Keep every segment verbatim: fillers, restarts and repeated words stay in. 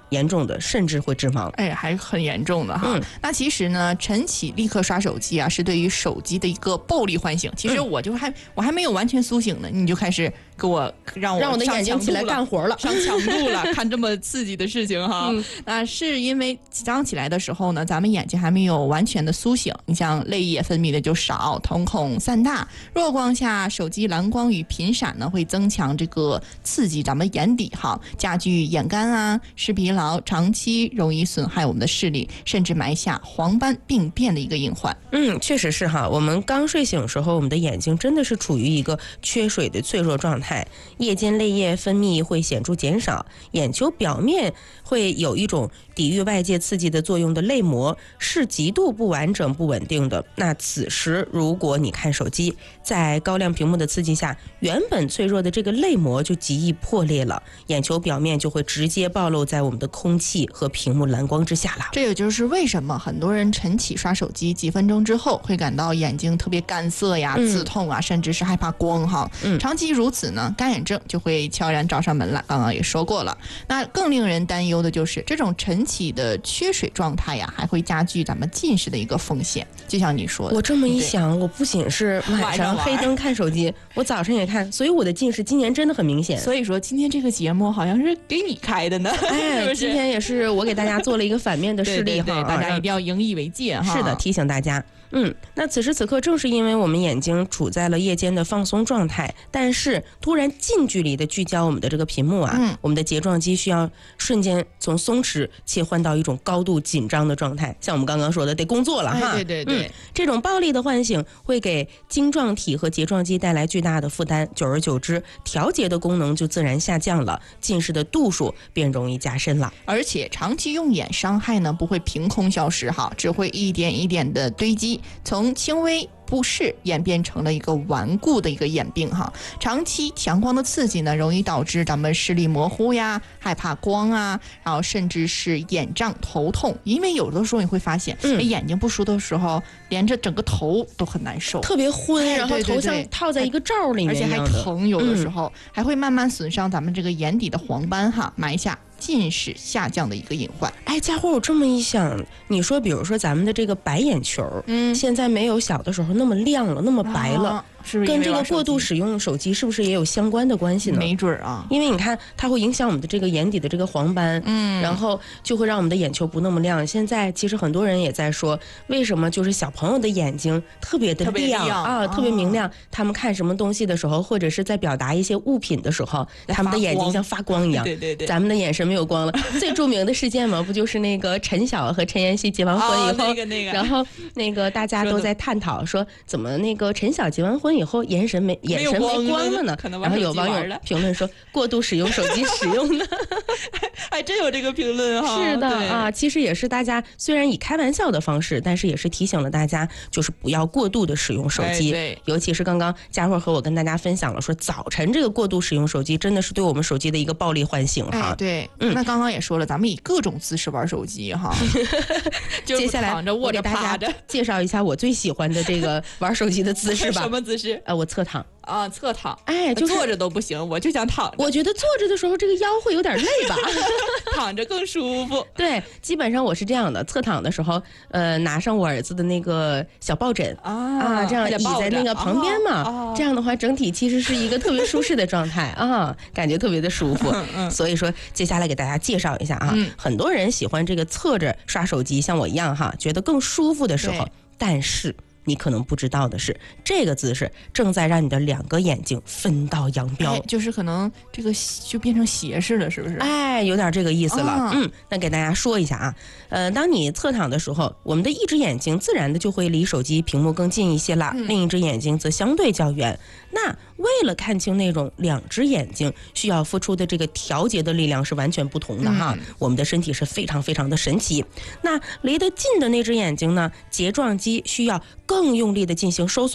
严重的，甚至会致亡。 哎，还很严重的哈。嗯、那其实呢，晨起立刻刷手机啊，是对于手机的一个暴力唤醒。其实我就还、嗯、我还没有完全苏醒呢，你就开始给我让我让我的眼睛起来干活了， 上强度了，看这么刺激的事情哈。嗯、那是因为刚起来的时候呢，咱们眼睛还没有完全的苏醒，你像泪液分泌的就少，瞳孔散大，弱光下手机蓝光与频闪呢会增强这个刺激咱们眼底哈，加剧眼干啊、视疲劳，长期容易损害我们的视力，甚至埋下黄斑病变的一个隐患。 嗯，确实是哈。我们刚睡醒的时候，我们的眼睛真的是处于一个缺水的脆弱状态，夜间泪液分泌会显著减少，眼球表面会有一种抵御外界刺激的作用的泪膜是极度不完整不稳定的。那此时如果你看手机，在高亮屏幕的刺激下，原本脆弱的这个泪膜就极易破裂了，眼球表面就会直接暴露在我们的空气和屏幕蓝光之下了。 这也就是为什么很多人晨起刷手机几分钟之后会感到眼睛特别干涩呀、嗯、刺痛啊，甚至是害怕光哈。嗯、长期如此呢，干眼症就会悄然找上门来。刚刚也说过了，那更令人担忧的就是这种晨起的缺水状态呀，还会加剧咱们近视的一个风险。就像你说的， 我这么一想，我不仅是晚上黑灯看手机，我早上也看，所以我的近视今年真的很明显。 所以说今天这个节目好像是给你开的呢， 哎，是是今天也是我给大家做了一个反面的事例哈， 对对对，大家一定要引以为戒哈。 是的，提醒大家。嗯，那此时此刻正是因为我们眼睛处在了夜间的放松状态，但是突然近距离的聚焦我们的这个屏幕啊，嗯、我们的睫状肌需要瞬间从松弛切换到一种高度紧张的状态，像我们刚刚说的得工作了哈。 哎、对对对、 嗯，这种暴力的唤醒会给晶状体和睫状肌带来巨大的负担，久而久之，调节的功能就自然下降了，近视的度数便容易加深了。 而且长期用眼伤害呢不会凭空消失哈，只会一点一点的堆积，从轻微不适演变成了一个顽固的一个眼病哈。长期强光的刺激呢，容易导致咱们视力模糊呀、害怕光啊，然后甚至是眼胀、头痛。因为有的时候你会发现，嗯、眼睛不舒的时候，连着整个头都很难受， 特别昏， 哎、 然后头像套在一个罩里面， 而且还疼，有的时候、嗯、还会慢慢损伤咱们这个眼底的黄斑哈，埋下近视下降的一个隐患。 哎，家伙，我这么一想，你说比如说咱们的这个白眼球，嗯，现在没有小的时候那么亮了，那么白了。啊，是不是跟这个过度使用手机是不是也有相关的关系呢？ 没准啊， 因为你看它会影响我们的这个眼底的这个黄斑，嗯，然后就会让我们的眼球不那么亮。现在其实很多人也在说，为什么就是小朋友的眼睛特别的亮啊，特别明亮、哦、他们看什么东西的时候，或者是在表达一些物品的时候，他们的眼睛像发光一样。 对对对， 咱们的眼神没有光了。最著名的事件嘛，不就是那个陈晓和陈妍希结完婚以后、哦那个那个、然后那个大家都在探讨说怎么那个陈晓结完婚以后眼神没眼神没光了呢？然后有网友评论说过度使用手机使用的还真有这个评论哈。 是的啊，其实也是大家虽然以开玩笑的方式，但是也是提醒了大家，就是不要过度的使用手机。 对， 尤其是刚刚佳慧和我跟大家分享了说，早晨这个过度使用手机真的是对我们手机的一个暴力唤醒哈。 哎、对，嗯，那刚刚也说了，咱们以各种姿势玩手机哈。 接下来我给大家介绍一下我最喜欢的这个玩手机的姿势吧。 什么姿势？ 呃，我侧躺。 啊，侧躺， 哎，就是坐着都不行，我就想躺着。 我觉得坐着的时候，这个腰会有点累吧， 躺着更舒服。 对，基本上我是这样的，侧躺的时候，呃，拿上我儿子的那个小抱枕啊, 啊，这样倚在那个旁边嘛、哦，这样的话，整体其实是一个特别舒适的状态啊，感觉特别的舒服。嗯、所以说，接下来给大家介绍一下啊、嗯，很多人喜欢这个侧着刷手机，像我一样哈，觉得更舒服的时候，但是。你可能不知道的是，这个姿势正在让你的两个眼睛分道扬镳、哎、 就是可能这个就变成斜视了，是不是？ 哎，有点这个意思了、哦、嗯，那给大家说一下啊，呃，当你侧躺的时候，我们的一只眼睛自然的就会离手机屏幕更近一些啦、嗯、另一只眼睛则相对较远。那为了看清内容，两只眼睛需要付出的这个调节的力量是完全不同的哈、嗯、我们的身体是非常非常的神奇。那离得近的那只眼睛呢，睫状肌需要更用力的进行收缩，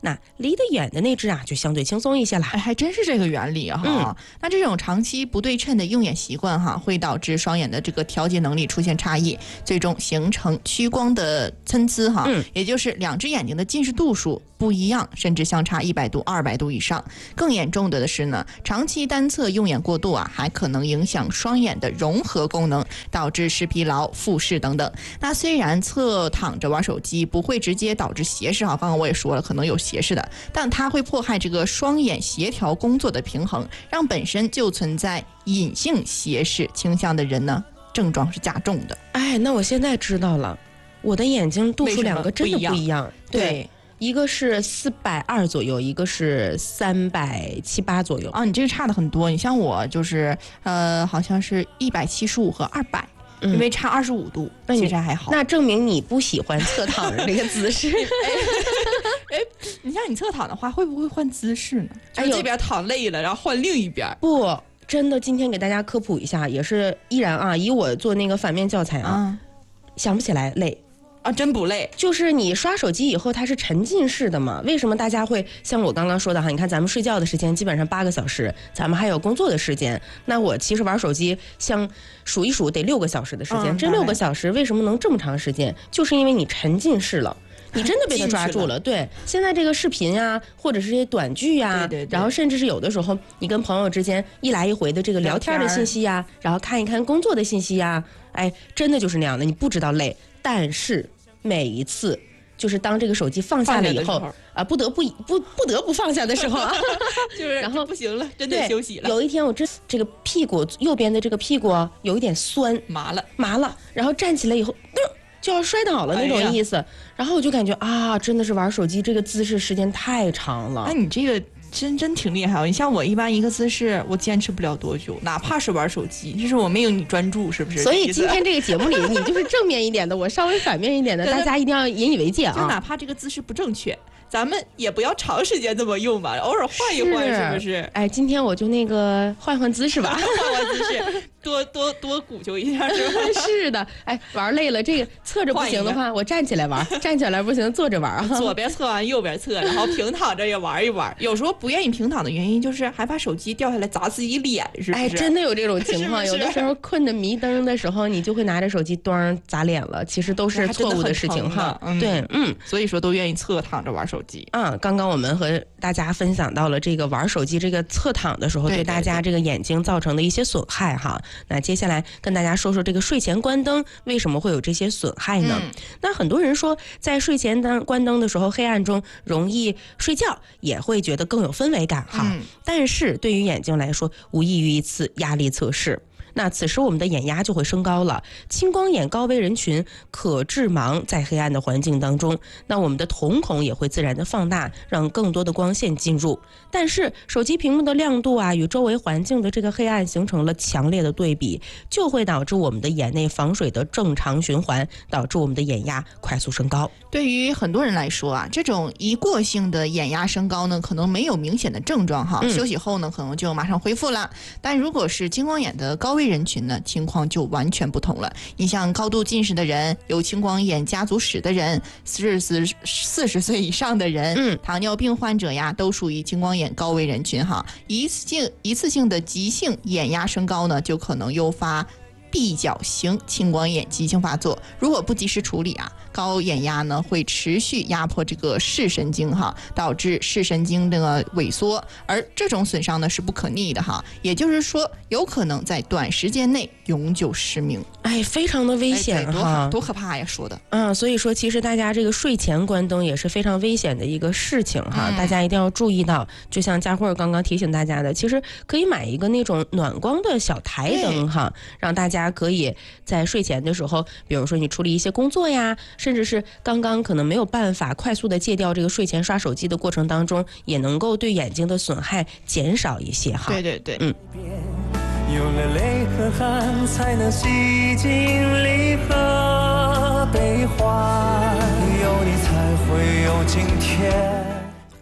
那离得远的那只啊就相对轻松一些啦。 哎，还真是这个原理哈、嗯。那这种长期不对称的用眼习惯哈，会导致双眼的这个调节能力出现差异，最终形成屈光的参差哈、嗯，也就是两只眼睛的近视度数不一样，甚至相差一百度、二百度以上。更严重的是呢，长期单侧用眼过度啊，还可能影响双眼的融合功能，导致视疲劳、复视等等。那虽然侧躺着玩手机不会直接导致斜视哈，刚刚我也说了，可能有斜视的，但它会迫害这个双眼协调工作的平衡，让本身就存在隐性斜视倾向的人呢，症状是加重的。 哎，那我现在知道了，我的眼睛度数两个真的不一样。对，一个是四百二左右，一个是三百七八左右。 啊，你这个差的很多。你像我就是呃，好像是一百七十五和二百。因为差二十五度， 那其实还好。 那证明你不喜欢侧躺的这个姿势。 哎，你像你侧躺的话，会不会换姿势呢？就这边躺累了，然后换另一边。 不，真的，今天给大家科普一下，也是依然啊，以我做那个反面教材啊，嗯、想不起来累。 啊，真不累， 就是你刷手机以后它是沉浸式的嘛？为什么大家会像我刚刚说的哈？你看咱们睡觉的时间基本上八个小时，咱们还有工作的时间，那我其实玩手机像数一数得六个小时的时间，嗯、这六个小时为什么能这么长时间？就是因为你沉浸式了。你真的被他抓住了，对。现在这个视频呀、啊，或者是这些短剧呀、啊， 对对对， 然后甚至是有的时候你跟朋友之间一来一回的这个聊天的信息呀、啊，然后看一看工作的信息呀、啊，哎，真的就是那样的，你不知道累，但是每一次就是当这个手机放下了以后啊，不得不不不得不放下的时候啊， 就是然后不行了，真得休息了。 有一天我这这个屁股右边的这个屁股有一点酸， 麻了麻了，然后站起来以后，嗯。就要摔倒了那种意思、哎，然后我就感觉啊，真的是玩手机这个姿势时间太长了。 那、啊、你这个真真挺厉害哦！你像我一般一个姿势我坚持不了多久，哪怕是玩手机，就是我没有你专注，是不是？ 所以今天这个节目里，你就是正面一点的，我稍微反面一点的，大家一定要引以为戒啊！ 就哪怕这个姿势不正确，咱们也不要长时间这么用吧，偶尔换一换，是不是？ 哎，今天我就那个换换姿势吧， 换换姿势，多多多鼓秋一下，是吧？ 是的，哎，玩累了，这个侧着不行的话，我站起来玩；站起来不行，坐着玩啊。 左边侧完，右边侧，然后平躺着也玩一玩。有时候不愿意平躺的原因，就是害怕手机掉下来砸自己脸，是不是？ 哎，真的有这种情况。有的时候困得迷瞪的时候，你就会拿着手机咣砸脸了，其实都是错误的事情哈。 嗯、 对，嗯， 所以说都愿意侧躺着玩手机。 嗯，刚刚我们和大家分享到了这个玩手机这个侧躺的时候，对大家这个眼睛造成的一些损害哈。那接下来跟大家说说这个睡前关灯为什么会有这些损害呢？嗯、那很多人说，在睡前灯关灯的时候，黑暗中容易睡觉，也会觉得更有氛围感哈。嗯、但是对于眼睛来说，无异于一次压力测试。那此时我们的眼压就会升高了，青光眼高危人群可致盲，在黑暗的环境当中，那我们的瞳孔也会自然的放大，让更多的光线进入。但是手机屏幕的亮度啊，与周围环境的这个黑暗形成了强烈的对比，就会导致我们的眼内防水的正常循环，导致我们的眼压快速升高。 对于很多人来说啊，这种一过性的眼压升高呢，可能没有明显的症状哈，嗯、休息后呢，可能就马上恢复了。但如果是青光眼的高危人群呢，情况就完全不同了。你像高度近视的人，有青光眼家族史的人，四十四十岁以上的人，嗯，糖尿病患者呀，都属于青光眼高危人群哈。一次性一次性的急性眼压升高呢，就可能诱发闭角型青光眼急性发作。如果不及时处理啊，高眼压呢会持续压迫这个视神经哈，导致视神经这个萎缩，而这种损伤呢是不可逆的哈，也就是说有可能在短时间内永久失明。 哎，非常的危险哈、 哎，多可怕呀！说的， 嗯，所以说其实大家这个睡前关灯也是非常危险的一个事情哈、嗯，大家一定要注意到。就像佳慧刚刚提醒大家的，其实可以买一个那种暖光的小台灯哈，让大家可以在睡前的时候，比如说你处理一些工作呀，甚至是刚刚可能没有办法快速的戒掉这个睡前刷手机的过程当中，也能够对眼睛的损害减少一些哈。 对对对， 嗯。 有了泪和汗，才能洗净离合悲欢，有你才会有今天。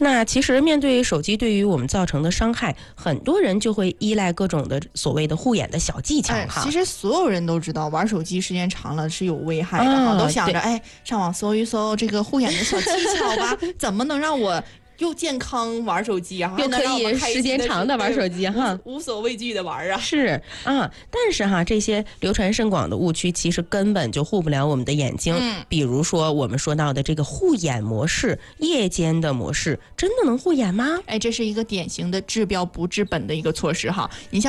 那其实面对手机对于我们造成的伤害，很多人就会依赖各种的所谓的护眼的小技巧哎， 哈。 其实所有人都知道，玩手机时间长了是有危害的哈， 啊都想着对哎，上网搜一搜这个护眼的小技巧吧，怎么能让我又健康玩手机啊， 又可以还能让我们开心时间长地玩手机哈无无所畏惧的玩啊。 是啊，但是哈，这些流传甚广的误区其实根本就护不了我们的眼睛。 嗯比如说我们说到的这个护眼模式，夜间的模式，真的能护眼吗？ 哎，这是一个典型的治标不治本的一个措施哈。你像